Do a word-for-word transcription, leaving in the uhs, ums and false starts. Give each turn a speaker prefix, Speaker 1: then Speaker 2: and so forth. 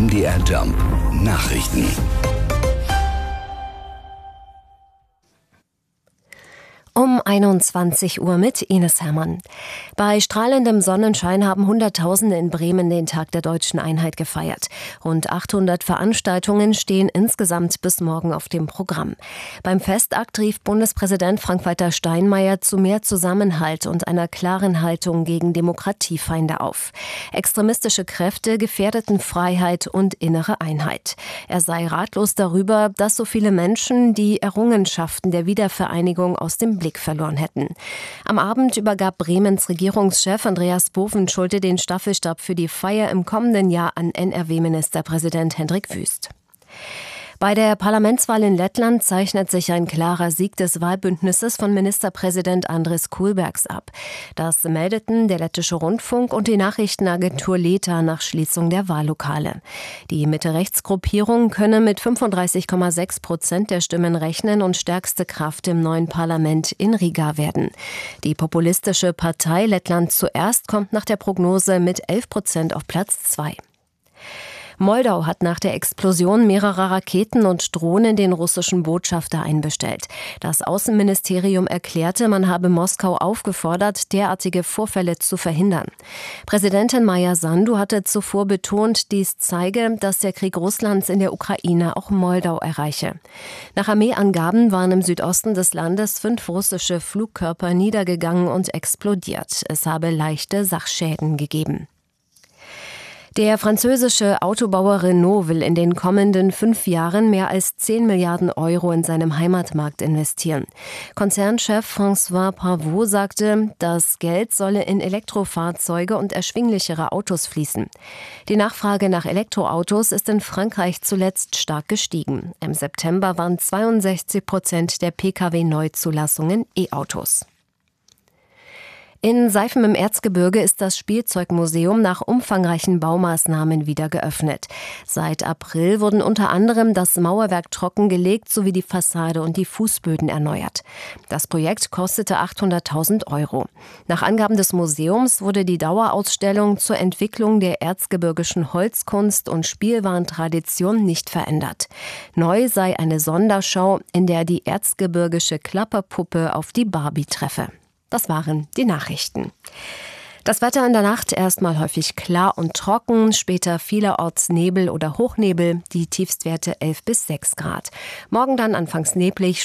Speaker 1: M D R Jump Nachrichten.
Speaker 2: Um einundzwanzig Uhr mit Ines Hermann. Bei strahlendem Sonnenschein haben Hunderttausende in Bremen den Tag der Deutschen Einheit gefeiert. Rund achthundert Veranstaltungen stehen insgesamt bis morgen auf dem Programm. Beim Festakt rief Bundespräsident Frank-Walter Steinmeier zu mehr Zusammenhalt und einer klaren Haltung gegen Demokratiefeinde auf. Extremistische Kräfte gefährdeten Freiheit und innere Einheit. Er sei ratlos darüber, dass so viele Menschen die Errungenschaften der Wiedervereinigung aus dem Blick verloren hätten. Am Abend übergab Bremens Regierungschef Andreas Bovenschulte den Staffelstab für die Feier im kommenden Jahr an N R W-Ministerpräsident Hendrik Wüst. Bei der Parlamentswahl in Lettland zeichnet sich ein klarer Sieg des Wahlbündnisses von Ministerpräsident Andris Kulbergs ab. Das meldeten der lettische Rundfunk und die Nachrichtenagentur Leta nach Schließung der Wahllokale. Die Mitte-Rechts-Gruppierung könne mit fünfunddreißig Komma sechs Prozent der Stimmen rechnen und stärkste Kraft im neuen Parlament in Riga werden. Die populistische Partei Lettland zuerst kommt nach der Prognose mit elf Prozent auf Platz zwei. Moldau hat nach der Explosion mehrerer Raketen und Drohnen den russischen Botschafter einbestellt. Das Außenministerium erklärte, man habe Moskau aufgefordert, derartige Vorfälle zu verhindern. Präsidentin Maja Sandu hatte zuvor betont, dies zeige, dass der Krieg Russlands in der Ukraine auch Moldau erreiche. Nach Armeeangaben waren im Südosten des Landes fünf russische Flugkörper niedergegangen und explodiert. Es habe leichte Sachschäden gegeben. Der französische Autobauer Renault will in den kommenden fünf Jahren mehr als zehn Milliarden Euro in seinem Heimatmarkt investieren. Konzernchef François Pavot sagte, das Geld solle in Elektrofahrzeuge und erschwinglichere Autos fließen. Die Nachfrage nach Elektroautos ist in Frankreich zuletzt stark gestiegen. Im September waren zweiundsechzig Prozent der Pkw-Neuzulassungen E-Autos. In Seifen im Erzgebirge ist das Spielzeugmuseum nach umfangreichen Baumaßnahmen wieder geöffnet. Seit April wurden unter anderem das Mauerwerk trockengelegt sowie die Fassade und die Fußböden erneuert. Das Projekt kostete achthunderttausend Euro. Nach Angaben des Museums wurde die Dauerausstellung zur Entwicklung der erzgebirgischen Holzkunst und Spielwarentradition nicht verändert. Neu sei eine Sonderschau, in der die erzgebirgische Klapperpuppe auf die Barbie treffe. Das waren die Nachrichten. Das Wetter in der Nacht erstmal häufig klar und trocken, später vielerorts Nebel oder Hochnebel, die Tiefstwerte elf bis sechs Grad. Morgen dann anfangs neblig,